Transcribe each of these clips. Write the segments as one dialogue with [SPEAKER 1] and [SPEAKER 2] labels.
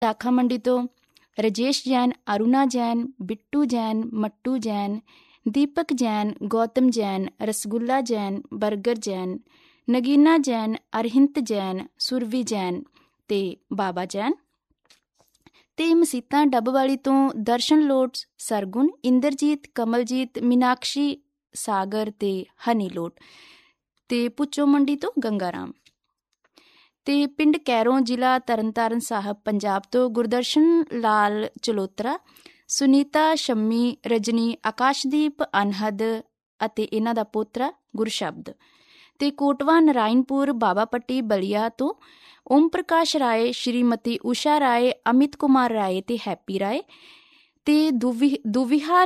[SPEAKER 1] ਪਟਾਖਾ ਮੰਡੀ ਤੋਂ ਰਜੇਸ਼ ਜੈਨ, ਅਰੁਣਾ ਜੈਨ, ਬਿੱਟੂ ਜੈਨ, ਮੱਟੂ ਜੈਨ, ਦੀਪਕ ਜੈਨ, ਗੌਤਮ ਜੈਨ, ਰਸਗੁੱਲਾ ਜੈਨ, ਬਰਗਰ ਜੈਨ, ਨਗੀਨਾ ਜੈਨ, ਅਰਹਿੰਤ ਜੈਨ, ਸੁਰਵੀ ਜੈਨ ਅਤੇ ਬਾਬਾ ਜੈਨ। ਅਤੇ ਮਸੀਤਾਂ ਡੱਬਵਾਲੀ ਤੋਂ ਦਰਸ਼ਨ ਲੋਟ, ਸਰਗੁਣ, ਇੰਦਰਜੀਤ, ਕਮਲਜੀਤ, ਮੀਨਾਕਸ਼ੀ, ਸਾਗਰ ਅਤੇ ਹਨੀ ਲੋਟ। ਅਤੇ ਪੁੱਚੋ ਮੰਡੀ ਤੋਂ ਗੰਗਾ ਰਾਮ। ਅਤੇ ਪਿੰਡ ਕੈਰੋਂ, ਜ਼ਿਲ੍ਹਾ ਤਰਨਤਾਰਨ ਸਾਹਿਬ, ਪੰਜਾਬ ਤੋਂ ਗੁਰਦਰਸ਼ਨ ਲਾਲ ਚਲੋਤਰਾ, ਸੁਨੀਤਾ, ਸ਼ੰਮੀ, ਰਜਨੀ, ਆਕਾਸ਼ਦੀਪ, ਅਨਹਦ ਅਤੇ ਇਹਨਾਂ ਦਾ ਪੋਤਰਾ ਗੁਰਸ਼ਬਦ। ਅਤੇ ਕੋਟਵਾ ਨਰਾਇਣਪੁਰ, ਬਾਬਾ ਪੱਟੀ, ਬਲੀਆ ਤੋਂ ਓਮ ਪ੍ਰਕਾਸ਼ ਰਾਏ, ਸ਼੍ਰੀਮਤੀ ਊਸ਼ਾ ਰਾਏ, ਅਮਿਤ ਕੁਮਾਰ ਰਾਏ ਅਤੇ ਹੈਪੀ ਰਾਏ। ਅਤੇ ਦੁਵਿਹਾ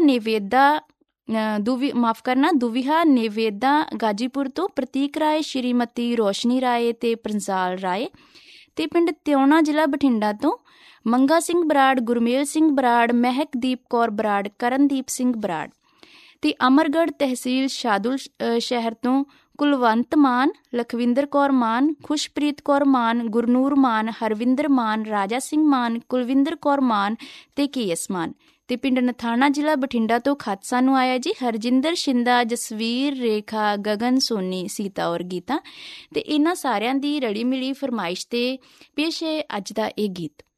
[SPEAKER 1] ਨੇਵੇਦਾ ਗਾਜੀਪੁਰ ਤੋਂ ਪ੍ਰਤੀਕ ਰਾਏ, ਸ਼੍ਰੀਮਤੀ ਰੋਸ਼ਨੀ ਰਾਏ ਅਤੇ ਪ੍ਰੰਸਾਲ ਰਾਏ। ਅਤੇ ਪਿੰਡ ਤਿਉਣਾ, ਜ਼ਿਲ੍ਹਾ ਬਠਿੰਡਾ ਤੋਂ ਮੰਗਾ ਸਿੰਘ ਬਰਾੜ, ਗੁਰਮੇਲ ਸਿੰਘ ਬਰਾੜ, ਮਹਿਕਦੀਪ ਕੌਰ ਬਰਾੜ, ਕਰਨਦੀਪ ਸਿੰਘ ਬਰਾੜ। ਅਤੇ ਅਮਰਗੜ੍ਹ ਤਹਿਸੀਲ ਸ਼ਾਦੁਲ ਸ਼ਹਿਰ ਤੋਂ ਕੁਲਵੰਤ ਮਾਨ, ਲਖਵਿੰਦਰ ਕੌਰ ਮਾਨ, ਖੁਸ਼ਪ੍ਰੀਤ ਕੌਰ ਮਾਨ, ਗੁਰਨੂਰ ਮਾਨ, ਹਰਵਿੰਦਰ ਮਾਨ, ਰਾਜਾ ਸਿੰਘ ਮਾਨ, ਕੁਲਵਿੰਦਰ ਕੌਰ ਮਾਨ ਅਤੇ KS ਮਾਨ। ਅਤੇ ਪਿੰਡ ਨਥਾਣਾ, ਜ਼ਿਲ੍ਹਾ ਬਠਿੰਡਾ ਤੋਂ ਖਤ ਸਾਨੂੰ ਆਇਆ ਜੀ ਹਰਜਿੰਦਰ ਸ਼ਿੰਦਾ, ਜਸਵੀਰ, ਰੇਖਾ, ਗਗਨ, ਸੋਨੀ, ਸੀਤਾ ਔਰ ਗੀਤਾ। ਅਤੇ ਇਹਨਾਂ ਸਾਰਿਆਂ ਦੀ ਰਲੀ ਮਿਲੀ ਫਰਮਾਇਸ਼ 'ਤੇ ਪੇਸ਼ ਹੈ ਅੱਜ ਦਾ ਇਹ ਗੀਤ।